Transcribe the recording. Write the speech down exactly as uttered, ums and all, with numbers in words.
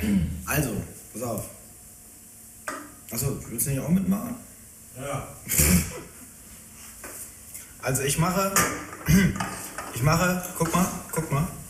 Also, pass auf. Achso, willst du nicht auch mitmachen? Ja. Also ich mache, ich mache, guck mal, guck mal.